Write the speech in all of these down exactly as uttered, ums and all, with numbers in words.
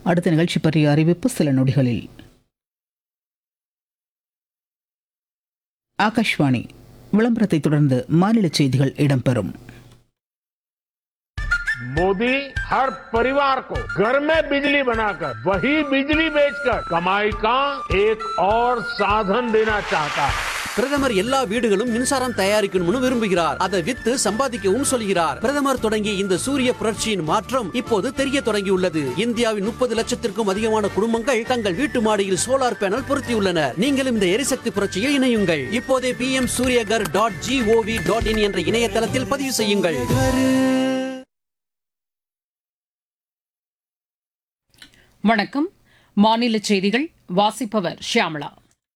அடுத்த நிகழ்ச்சி பற்றிய அறிவிப்பு சில நொடிகளில். ஆகாஷ்வாணி விளம்பரத்தை தொடர்ந்து மாநில செய்திகள் இடம்பெறும். मोदी हर परिवार को घर में बिजली बनाकर वही बिजली बेचकर कमाई का एक और साधन देना चाहता है. பிரதமர் எல்லா வீடுகளும் மின்சாரம் தயாரிக்கணும்னு விரும்புகிறார். அதை வித்து சம்பாதிக்கவும் சொல்கிறார். பிரதமர் தொடங்கிய இந்த சூரிய புரட்சியின் மாற்றம் இப்போது தெரிய தொடங்கியுள்ளது. இந்தியாவின் முப்பது லட்சத்திற்கும் அதிகமான குடும்பங்கள் தங்கள் வீட்டு மாடியில் சோலார் பேனல் பொருத்தியுள்ளனர். நீங்களும் இந்த எரிசக்தி புரட்சியில் இணையுங்கள். இப்போதே B M Surya Ghar dot gov dot in என்ற இணையதளத்தில் பதிவு செய்யுங்கள். வணக்கம். மாநில செய்திகள் வாசிப்பவர் ஷியாமளா.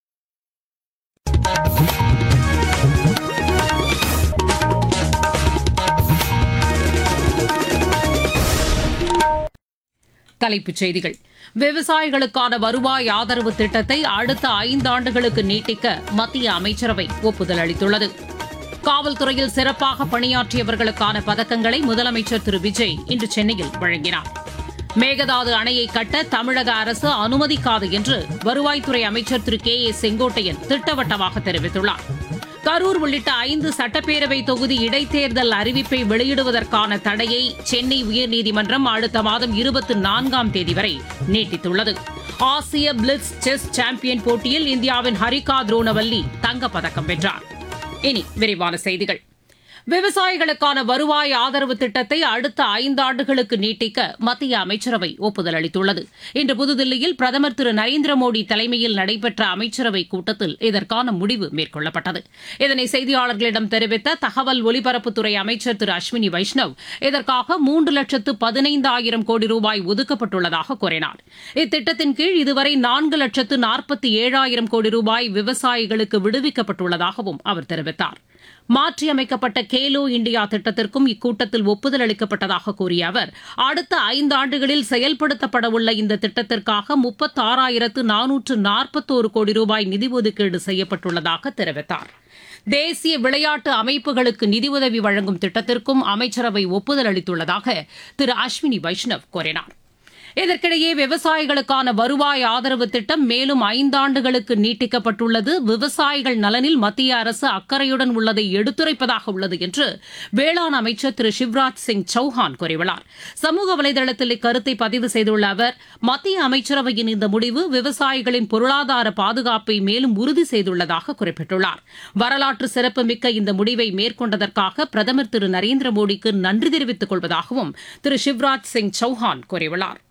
தலைப்புச் செய்திகள். விவசாயிகளுக்கான வருவாய் ஆதரவு திட்டத்தை அடுத்த ஐந்தாண்டுகளுக்கு நீட்டிக்க மத்திய அமைச்சரவை ஒப்புதல் அளித்துள்ளது. காவல்துறையில் சிறப்பாக பணியாற்றியவர்களுக்கான பதக்கங்களை முதலமைச்சர் திரு விஜய் இன்று சென்னையில் வழங்கினார். மேகதாது அணையை கட்ட தமிழக அரசு அனுமதிக்காது என்று வருவாய்த்துறை அமைச்சர் திரு கே ஏ செங்கோட்டையன் திட்டவட்டமாக தெரிவித்துள்ளார். கரூர் உள்ளிட்ட ஐந்து சட்டப்பேரவை தொகுதி இடைத்தேர்தல் அறிவிப்பை வெளியிடுவதற்கான தடையை சென்னை உயர்நீதிமன்றம் அடுத்த மாதம் இருபத்தி நான்காம் தேதி வரை நீட்டித்துள்ளது. ஆசிய பிளிட்ஸ் செஸ் சாம்பியன் போட்டியில் இந்தியாவின் ஹரிகா துரோணவல்லி தங்கப்பதக்கம் வென்றார். இனி விரிவான செய்திகள். விவசாயிகளுக்கான வருவாய் ஆதரவு திட்டத்தை அடுத்த ஐந்தாண்டுகளுக்கு நீட்டிக்க மத்திய அமைச்சரவை ஒப்புதல் அளித்துள்ளது. இன்று புதுதில்லியில் பிரதமர் திரு நரேந்திர மோடி தலைமையில் நடைபெற்ற அமைச்சரவைக் கூட்டத்தில் இதற்கான முடிவு மேற்கொள்ளப்பட்டது. இதனை செய்தியாளர்களிடம் தெரிவித்த தகவல் ஒலிபரப்புத்துறை அமைச்சர் திரு அஸ்வினி வைஷ்ணவ், இதற்காக மூன்று லட்சத்து பதினைந்தாயிரம் கோடி ரூபாய் ஒதுக்கப்பட்டுள்ளதாக கூறினார். இத்திட்டத்தின் கீழ் இதுவரை நான்கு லட்சத்து நாற்பத்தி ஏழாயிரம் கோடி ரூபாய் விவசாயிகளுக்கு விடுவிக்கப்பட்டுள்ளதாகவும் அவர் தெரிவித்தார். மாற்றியமைக்கப்பட்ட கேலோ இண்டியா திட்டத்திற்கும் இக்கூட்டத்தில் ஒப்புதல் அளிக்கப்பட்டதாக கூறிய அவர், அடுத்த ஐந்தாண்டுகளில் செயல்படுத்தப்படவுள்ள இந்த திட்டத்திற்காக முப்பத்தாறாயிரத்து நானூற்று நாற்பத்தோரு கோடி ரூபாய் நிதி ஒதுக்கீடு செய்யப்பட்டுள்ளதாக தெரிவித்தார். தேசிய விளையாட்டு அமைப்புகளுக்கு நிதியுதவி வழங்கும் திட்டத்திற்கும் அமைச்சரவை ஒப்புதல் அளித்துள்ளதாக திரு அஸ்வினி வைஷ்ணவ் கூறினார். இதற்கிடையே விவசாயிகளுக்கான வருவாய் ஆதரவு திட்டம் மேலும் ஐந்தாண்டுகளுக்கு நீட்டிக்கப்பட்டுள்ளது விவசாயிகள் நலனில் மத்திய அரசு அக்கறையுடன் உள்ளதை எடுத்துரைப்பதாக உள்ளது என்று வேளாண் அமைச்சர் திரு சிவராஜ் சிங் சௌஹான் கூறியுள்ளார். சமூக வலைதளத்தில் இக்கருத்தை பதிவு செய்துள்ள அவர், மத்திய அமைச்சரவையின் இந்த முடிவு விவசாயிகளின் பொருளாதார பாதுகாப்பை மேலும் உறுதி செய்துள்ளதாக குறிப்பிட்டுள்ளார். வரலாற்று சிறப்புமிக்க இந்த முடிவை மேற்கொண்டதற்காக பிரதமர் திரு நரேந்திர மோடிக்கு நன்றி தெரிவித்துக் கொள்வதாகவும் திரு சிவராஜ் சிங் சௌஹான் கூறியுள்ளார்.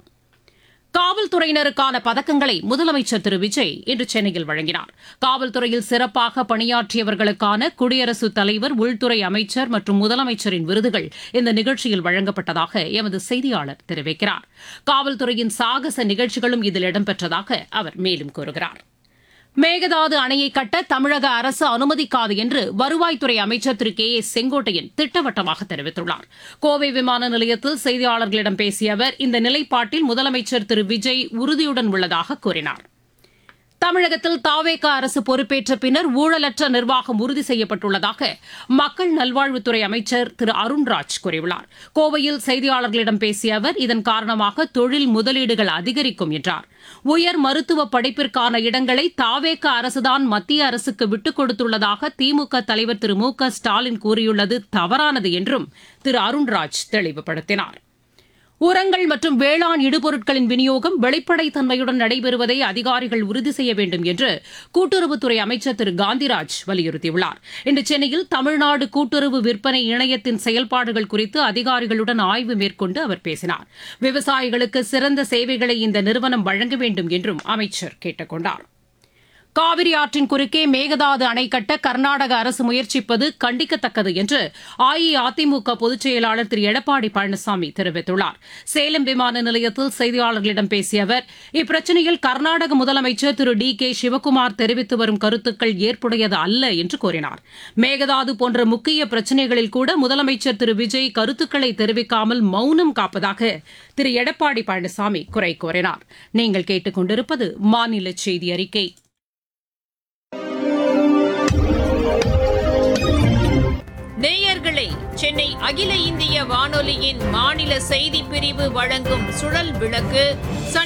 காவல்துறையினருக்கான பதக்கங்களை முதலமைச்சர் திரு விஜய் இன்று சென்னையில் வழங்கினார். காவல்துறையில் சிறப்பாக பணியாற்றியவர்களுக்கான குடியரசுத் தலைவர், உள்துறை அமைச்சர் மற்றும் முதலமைச்சரின் விருதுகள் இந்த நிகழ்ச்சியில் வழங்கப்பட்டதாக எமது செய்தியாளர் தெரிவிக்கிறார். காவல்துறையின் சாகச நிகழ்ச்சிகளும் இதில் இடம்பெற்றதாக அவர் மேலும் கூறுகிறார். மேகதாது அணையை கட்ட தமிழக அரசு அனுமதிக்காது என்று வருவாய்த்துறை அமைச்சர் திரு கே ஏ செங்கோட்டையன் திட்டவட்டமாக தெரிவித்துள்ளார். கோவை விமான நிலையத்தில் செய்தியாளர்களிடம் பேசிய அவர், இந்த நிலைப்பாட்டில் முதலமைச்சர் திரு விஜய் உறுதியுடன் உள்ளதாக கூறினார். தமிழகத்தில் தாவேக அரசு பொறுப்பேற்ற பின்னர் ஊழலற்ற நிர்வாகம் உறுதி செய்யப்பட்டுள்ளதாக மக்கள் நல்வாழ்வுத்துறை அமைச்சர் திரு அருண்ராஜ் கூறியுள்ளார். கோவையில் செய்தியாளர்களிடம் பேசிய அவர், இதன் காரணமாக தொழில் முதலீடுகள் அதிகரிக்கும் என்றார். உயர் மருத்துவ படிப்பிற்கான இடங்களை தாவேக அரசுதான் மத்திய அரசுக்கு விட்டுக் கொடுத்துள்ளதாக திமுக தலைவர் திரு மு க ஸ்டாலின் கூறியுள்ளது தவறானது என்றும் திரு அருண்ராஜ் தெளிவுபடுத்தினார். உரங்கள் மற்றும் வேளாண் இடுபொருட்களின் விநியோகம் வெளிப்படைத்தன்மையுடன் நடைபெறுவதை அதிகாரிகள் உறுதி செய்ய வேண்டும் என்று கூட்டுறவுத்துறை அமைச்சர் திரு காந்திராஜ் வலியுறுத்தியுள்ளார். இன்று சென்னையில் தமிழ்நாடு கூட்டுறவு விற்பனை இணையத்தின் செயல்பாடுகள் குறித்து அதிகாரிகளுடன் ஆய்வு மேற்கொண்டு அவர் பேசினார். விவசாயிகளுக்கு சிறந்த சேவைகளை இந்த நிறுவனம் வழங்க வேண்டும் என்றும் அமைச்சர் கேட்டுக் கொண்டார். காவிரி ஆற்றின் குறுக்கே மேகதாது அணை கட்ட கர்நாடக அரசு முயற்சிப்பது கண்டிக்கத்தக்கது என்று அஇஅதிமுக பொதுச் செயலாளர் திரு எடப்பாடி பழனிசாமி தெரிவித்துள்ளார். சேலம் விமான நிலையத்தில் செய்தியாளர்களிடம் பேசிய அவர், இப்பிரச்சினையில் கர்நாடக முதலமைச்சர் திரு டி கே சிவக்குமார் தெரிவித்து வரும் கருத்துக்கள் ஏற்புடையது அல்ல என்று கூறினார். மேகதாது போன்ற முக்கிய பிரச்சினைகளில் கூட முதலமைச்சர் திரு விஜய் கருத்துக்களை தெரிவிக்காமல் மௌனம் காப்பதாக திரு எடப்பாடி பழனிசாமி குறை கூறினார். நீங்கள் கேட்டுக் கொண்டிருப்பது மாநில செய்தி அறிக்கை. நேயர்களே, சென்னை அகில இந்திய வானொலியின் மாநில செய்திப் பிரிவு வழங்கும் சுழல் விளக்கு